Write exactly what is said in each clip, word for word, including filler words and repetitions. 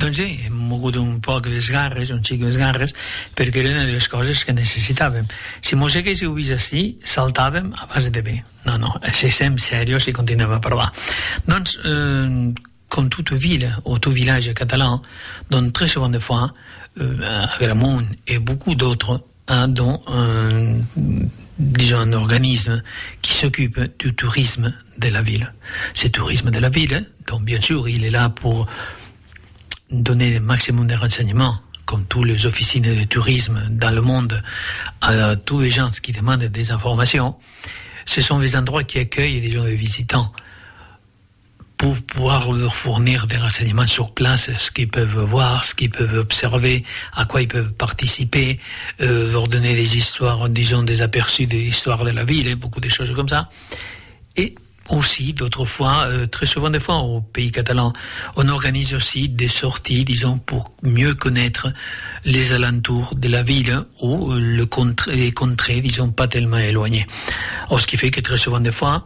Doncs sí, hem mogut un poc les garres, un xic les garres, perquè eren les coses que necessitàvem. Si mos haguéssiu vist així, saltàvem a base de bé. No, no, siguem serios i continuem a parlar. Doncs, euh, comme toute ville ou tout village catalan, donc très souvent des fois, euh, Agramunt et beaucoup d'autres, hein, dont un, disons, un organisme qui s'occupe du tourisme de la ville. Ce tourisme de la ville, donc bien sûr, il est là pour donner le maximum de renseignements, comme tous les officines de tourisme dans le monde, à tous les gens qui demandent des informations. Ce sont des endroits qui accueillent des gens les visitants pour pouvoir leur fournir des renseignements sur place, ce qu'ils peuvent voir, ce qu'ils peuvent observer, à quoi ils peuvent participer, euh, leur donner des histoires, disons, des aperçus de l'histoire de la ville, et beaucoup de choses comme ça. Et aussi, d'autres fois, euh, très souvent des fois, au pays catalan, on organise aussi des sorties, disons, pour mieux connaître les alentours de la ville ou le contrée, les contrées, disons, pas tellement éloignées. Alors, ce qui fait que très souvent des fois,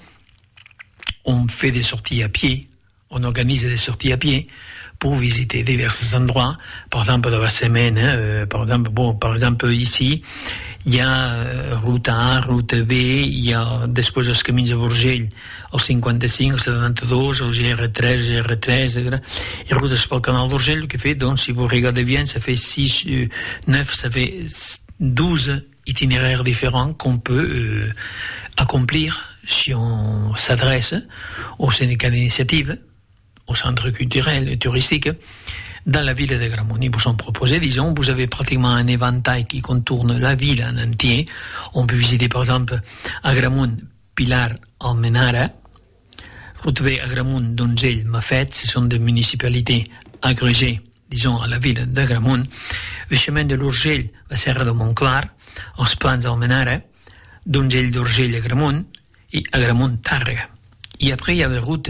on fait des sorties à pied, on organise des sorties à pied pour visiter divers endroits. Par exemple, dans la semaine, euh, par exemple, bon, par exemple, ici, il y a euh, route A, route B, il y a després els camins de Borgell, el cinquanta-cinc, el setanta-dos, el G R tres, G R tres, etcètera. Et routes pel canal d'Urgell, que fait, donc, si vous regardez bien, ça fait six, euh, neuf, ça fait douze itinéraires différents qu'on peut euh, accomplir si on s'adresse au syndicat d'initiative, au centre culturel et touristique, dans la ville de Gramunt. Ils vous sont proposés, disons, vous avez pratiquement un éventail qui contourne la ville en entier. On peut visiter, par exemple, à Gramunt, Pilar, Almenara, route B, Agramunt, Donzell, Mafet, ce sont des municipalités agrégées, disons, à la ville de Gramunt. Le chemin de l'Urgell, la Serra de Montclar, els Plans d'Almenara, Donzell d'Urgell a Gramunt, et Agramunt, Tàrrega. Et après, il y a des routes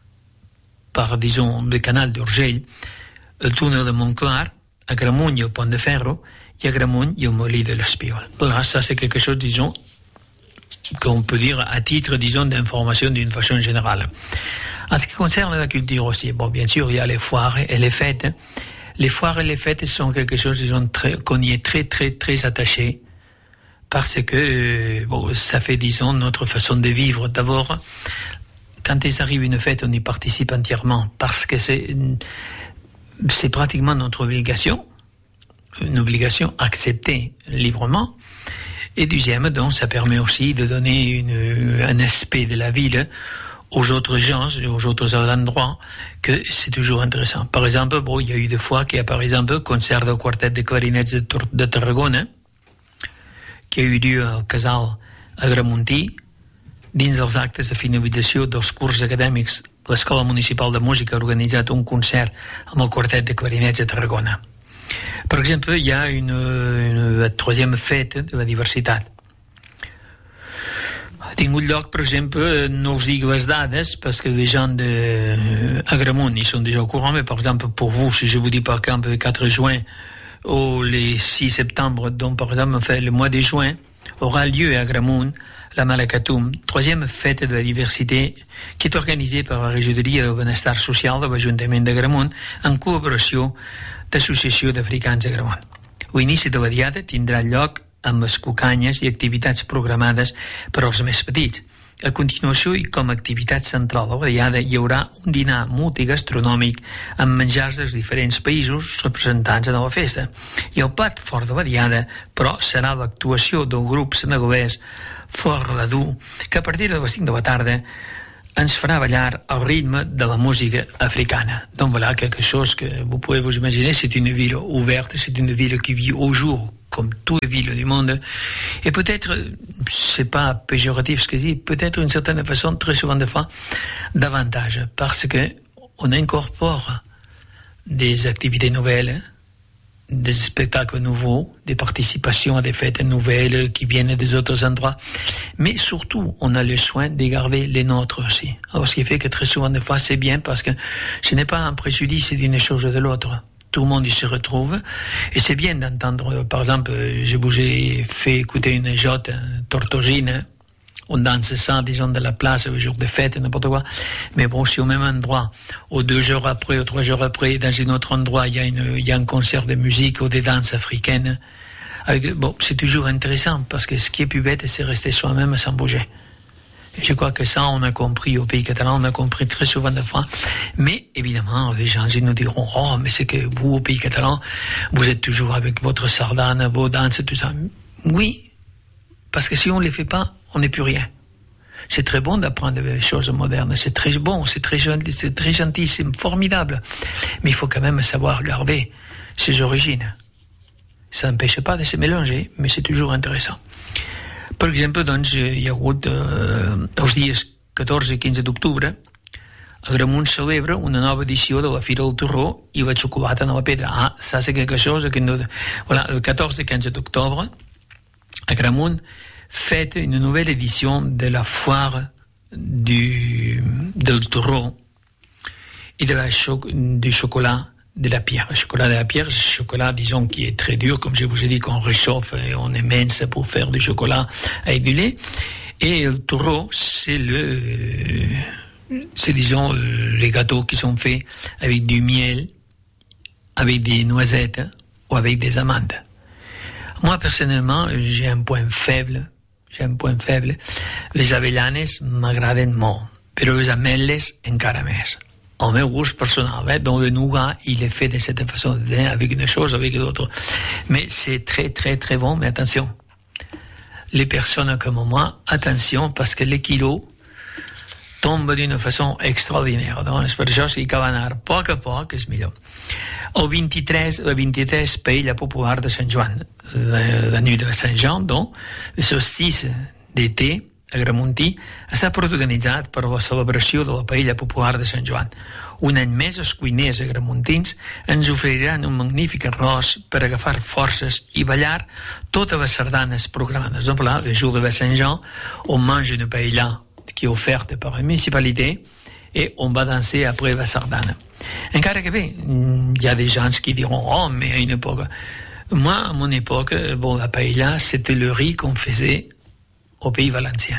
par, disons, le canal d'Urgell, le tunnel de Montclar, Agramunt, il y a le pont de Ferro, et Agramunt, il y a le molí de l'Espiol. Là, ça, c'est quelque chose, disons, qu'on peut dire à titre, disons, d'information d'une façon générale. En ce qui concerne la culture aussi, bon, bien sûr, il y a les foires et les fêtes. Les foires et les fêtes sont quelque chose, disons, très, qu'on y est très, très, très attaché. Parce que bon, ça fait, disons, notre façon de vivre. D'abord, quand il arrive une fête, on y participe entièrement parce que c'est, c'est pratiquement notre obligation, une obligation acceptée librement. Et deuxième, donc, ça permet aussi de donner une, un aspect de la ville aux autres gens, aux autres endroits, que c'est toujours intéressant. Par exemple, bon, il y a eu des fois qu'il y a, par exemple, concert del quartet de clarinets de, de Tarragona, qui a eu lieu al Casal Agramuntí, dins dels actes de finalització dels curs acadèmics, l'Escola Municipal de Música ha organitzat un concert amb el quartet de clarinets de Tarragona. Per exemple, hi ha une, une troisième fête de la diversitat. Ha tingut lloc, per exemple, no us dic les dades, parce que les gens d'Agramunt y sont déjà au courant, mais par exemple, pour vous, si je vous dis par exemple le quatre juin, ou le six septembre, donc par exemple, enfin, le mois de juin, aura lieu à Agramunt la Malakatum, troisième fête de la diversité, qui est organisée par la Regidoria del Benestar Social de l'Ajuntament d'Agramunt en collaboració d'Associació d'Africans d'Agramunt. L'inici de la diada tindrà lloc amb les cucanyes i activitats programades per als més petits. A continuació, i com a activitat central de la diada, hi haurà un dinar multigastronòmic amb menjars dels diferents països representants en la festa. I el plat fort de la diada, però, serà l'actuació del grup senegolès Fort Ladú, que a partir de les cinc de la tarda ens farà ballar al rythme de la musique africane. Donc voilà quelque chose que vous pouvez vous imaginer, c'est une ville ouverte, c'est une ville qui vit au jour, comme toutes les villes du monde. Et peut-être, c'est pas péjoratif ce que je dis, peut-être d'une certaine façon, très souvent des fois, davantage, parce que on incorpore des activités nouvelles, des spectacles nouveaux, des participations à des fêtes nouvelles qui viennent des autres endroits. Mais surtout, on a le soin de garder les nôtres aussi. Alors, ce qui fait que très souvent, des fois, c'est bien parce que ce n'est pas un préjudice d'une chose ou de l'autre. Tout le monde y se retrouve. Et c'est bien d'entendre, par exemple, je vous ai fait écouter une jotte tortosine on danse ça, disons, de la place, le jour de fête, n'importe quoi. Mais bon, si au même endroit, ou deux heures après, ou trois jours après, dans un autre endroit, il y a une, il y a un concert de musique ou des danses africaines, avec, bon, c'est toujours intéressant, parce que ce qui est plus bête, c'est rester soi-même sans bouger. Et je crois que ça, on a compris au pays catalan, on a compris très souvent de fois. Mais, évidemment, les gens, ils nous diront, oh, mais c'est que vous, au pays catalan, vous êtes toujours avec votre sardane, vos danses, tout ça. Oui. Parce que si on ne les fait pas, on n'est plus rien. C'est très bon d'apprendre des choses modernes, c'est très bon, c'est très gentil, c'est très gentil, c'est formidable. Mais il faut quand même savoir garder ses origines. Ça n'empêche pas de se mélanger, mais c'est toujours intéressant. Per exemple, doncs, hi ha hagut eh, els dies catorze i quinze d'octubre, Agramunt celebra una nova edició de la Fira del Torró i la xocolata a la pedra. Ah, ça c'est quelque chose que nous... Voilà, le catorze et quinze d'octobre, Agramunt fête une nouvelle édition de la foire du, del Torró et de la cho- du chocolat de la pierre. Le chocolat de la pierre, c'est un chocolat, disons, qui est très dur, comme je vous ai dit, qu'on réchauffe et on émince pour faire du chocolat avec du lait. Et le Torró, c'est le, c'est, disons, les gâteaux qui sont faits avec du miel, avec des noisettes ou avec des amandes. Moi, personnellement, j'ai un point faible, j'ai un point faible. Les avellanes m'agraden molt, però les ametlles encara més. Au meu gust personnel, eh? Donc le nougat, il est fait de cette façon, avec une chose, avec d'autres. Mais c'est très, très, très bon, mais attention. Les personnes comme moi, attention, parce que les kilos tombent d'une façon extraordinaire. Donc, per això, si cal anar a poc a poc, és millor. El vint-i-tres, el vint-i-tres, paella popular de Sant Joan, la, la nuit de Sant Jean, donc, le solstice d'été, Agramuntí, està protagonitzat per la celebració de la paella popular de Sant Joan. Un any més, els cuiners agramuntins ens oferiran un magnífic arròs per agafar forces i ballar totes les sardanes programades. Donc voilà, le jour de Sant Jean, on mange une paella qui est offerte par la municipalité et on va danser après la sardane. Encara que bé, il y a des gens qui diront, oh, mais à une époque... Moi, à mon époque, bon, la paella, c'était le riz qu'on faisait au pays valencien.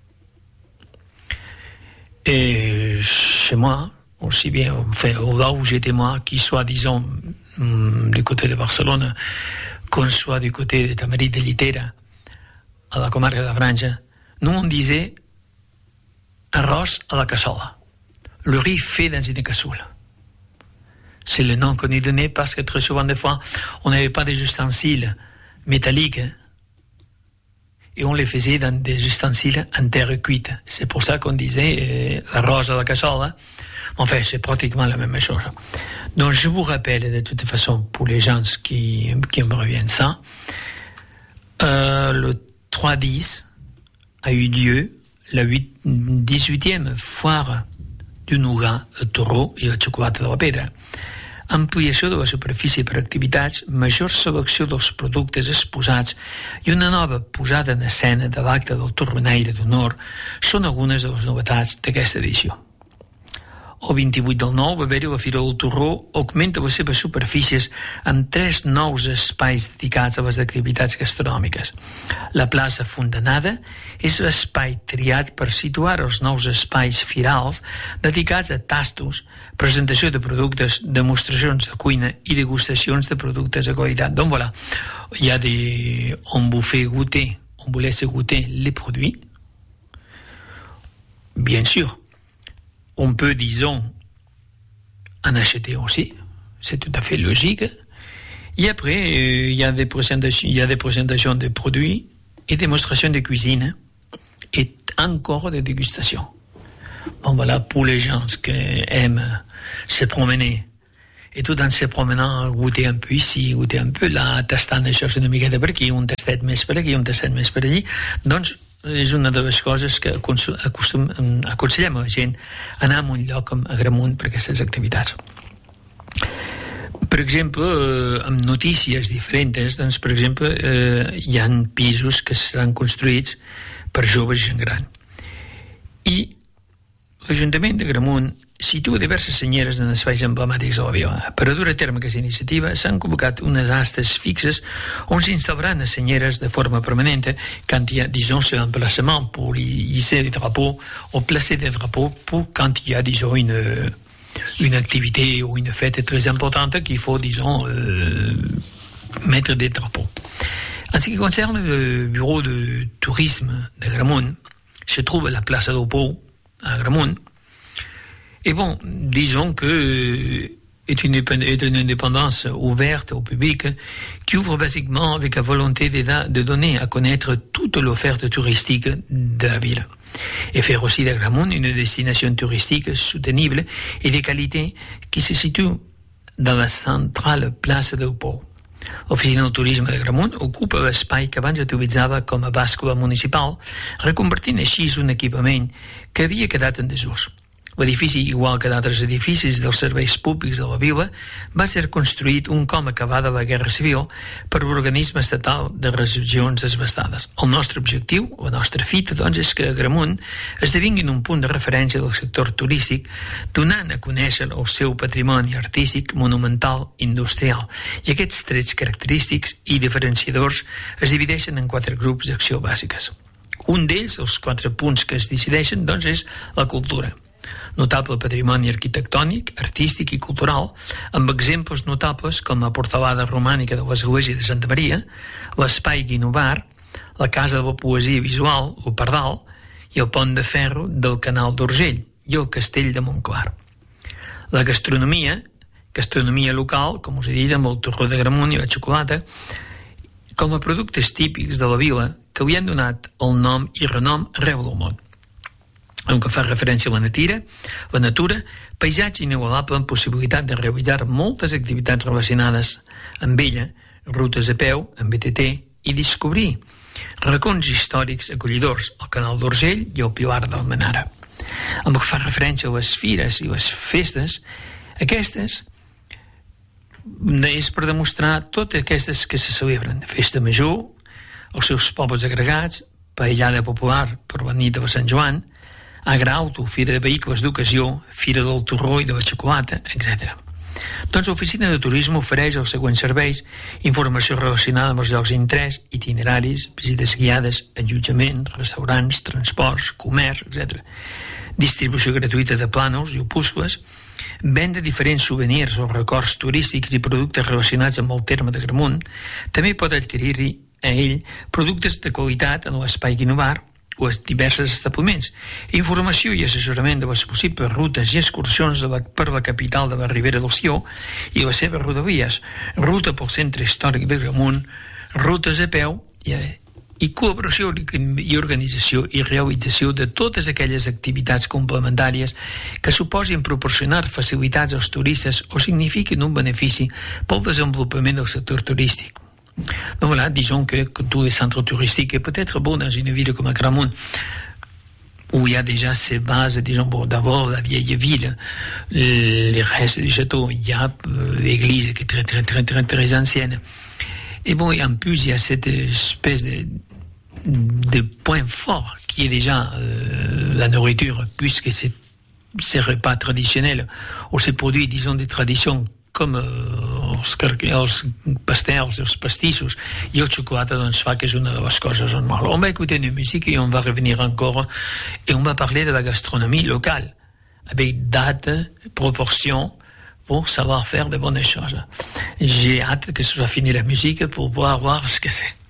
Et chez moi, aussi bien, enfin, là où j'étais moi, qu'il soit, disons, du côté de Barcelone, qu'on soit du côté de Tamarit de Llitera, à la comarque de la Franja, nous on disait arròs à la cassola. Le riz fait dans une cassoule. C'est le nom qu'on lui donnait parce que très souvent, des fois, on n'avait pas des ustensiles métalliques, hein, et on les faisait dans des ustensiles en terre cuite. C'est pour ça qu'on disait euh, l'arròs à la cassola. Enfin, c'est pratiquement la même chose. Donc, je vous rappelle, de toute façon, pour les gens qui, qui me reviennent ça, euh, le trois dix a eu lieu la dix-huitième foire du nougat, el torró i la xocolata de la pedra. Ampliació de la superfície per activitats, major selecció dels productes exposats i una nova posada en escena de l'acte del torronaire d'honor són algunes de les novetats d'aquesta edició. El vint-i-vuit del nou va haver-hi la Fira del Torró, augmenta les seves superfícies amb tres nous espais dedicats a les activitats gastronòmiques. La plaça Fontanada és l'espai triat per situar els nous espais firals dedicats a tastos, presentació de productes, demostracions de cuina i degustacions de productes de qualitat. Donc voilà, il y a des... on vous fait goûter, on vous laisse goûter les produits, bien sûr. On peut, disons, en acheter aussi, c'est tout à fait logique. Et après, euh, il y a des présentations, il y a des présentations de produits et démonstrations de cuisine et encore des dégustations. Bon, voilà, pour les gens qui aiment se promener et tout en se promenant, goûter un peu ici, goûter un peu là, tastant les choses una miqueta per aquí, un tastet més per aquí, un tastet més per allí, doncs és una de les coses que acostum, aconsellem a la gent anar a un lloc com Agramunt per aquestes activitats. Per exemple, amb notícies diferents, doncs, per exemple, eh, hi ha pisos que seran construïts per joves i gent gran. I l'Ajuntament d'Agramunt situa diverses senyeres en espais emblemàtics de la vila. Per a dur a terme aquesta iniciativa s'han convocat unes astes fixes on s'instal·laran les senyeres de forma permanente quand il y a, disons, un emplacement pour hisser des drapeaux ou placer des drapeaux pour quand il y a, disons, une, une activité ou une fête très importante qu'il faut, disons, euh, mettre des drapeaux. En ce qui concerne le bureau de tourisme de Gramunt, se trouve à la place del Pou, à Gramunt. Et bon, disons que euh, est, une, est une indépendance ouverte au public qui ouvre basiquement avec la volonté de, de donner à connaître toute l'offerte touristique de la ville et faire aussi de Gramunt une destination touristique soutenable et de qualité qui se situe dans la centrale place del Pou. L'oficina del turisme de Gramunt ocupa l'espai que abans utilitzava com a bàscula municipal, reconvertint així un equipament que havia quedat en desús. L'edifici, igual que d'altres edificis dels serveis públics de la vila, va ser construït un cop acabada la Guerra Civil per l'organisme estatal de regions desbastades. El nostre objectiu, la nostra fita, doncs, és que Gramunt esdevinguin un punt de referència del sector turístic, donant a conèixer el seu patrimoni artístic, monumental, industrial. I aquests trets característics i diferenciadors es divideixen en quatre grups d'acció bàsiques. Un d'ells, els quatre punts que es decideixen, doncs, és la cultura. Notable patrimoni arquitectònic, artístic i cultural, amb exemples notables com la portalada romànica de l'església de Santa Maria, l'espai Guinovar, la casa de la poesia visual, el Pardal, i el pont de ferro del canal d'Urgell i el castell de Montclar. La gastronomia, gastronomia local, com us he dit, amb el torró de Gramunt i la xocolata, com a productes típics de la vila que li han donat el nom i renom arreu del món. En què fa referència a la natura, la natura, paisatge inigualable amb possibilitat de realitzar moltes activitats relacionades amb ella, rutes a peu, amb B T T, i descobrir racons històrics acollidors, el canal d'Urgell i el Pilar d'Almenara. En què fa referència a les fires i les festes, aquestes és per demostrar totes aquestes que se celebren. Festa Major, els seus pobles agregats, paellada popular per la nit de Sant Joan, Agrauto, Fira de Vehicles d'Ocasió, Fira del Torró i de la Xocolata, etcètera. Doncs l'oficina de turisme ofereix els següents serveis: informació relacionada amb els llocs d'interès, itineraris, visites guiades, allotjament, restaurants, transports, comerç, etcètera. Distribució gratuïta de plànols i opuscles, venda diferents souvenirs o records turístics i productes relacionats amb el terme de Gramunt. També pot adquirir-hi a ell productes de qualitat en l'espai Guinovar o els diversos establiments, informació i assessorament de les possibles rutes i excursions de la, per la capital de la Ribera del Sió i les seves rodalies, ruta pel centre històric de Gramunt, rutes a peu i, i col·laboració i organització i realització de totes aquelles activitats complementàries que suposin proporcionar facilitats als turistes o signifiquin un benefici pel desenvolupament del sector turístic. Donc voilà, disons que, que tous les centres touristiques, et peut-être bon dans une ville comme Gramunt, où il y a déjà ces bases, disons, bon, d'abord la vieille ville, les restes du château, il y a euh, l'église qui est très, très, très, très, très ancienne. Et bon, et en plus, il y a cette espèce de, de point fort qui est déjà euh, la nourriture, puisque c'est ces repas traditionnels, ou ces produits, disons, des traditions com els, els pastels, els pastissos i el xocolata, doncs fa que és una de les coses on molt. On va écouter de musique et on va revenir encore et on va parler de la gastronomie locale avec date, proportion pour savoir faire de bonnes choses. J'ai hâte que ce soit fini la musique pour pouvoir voir ce que c'est.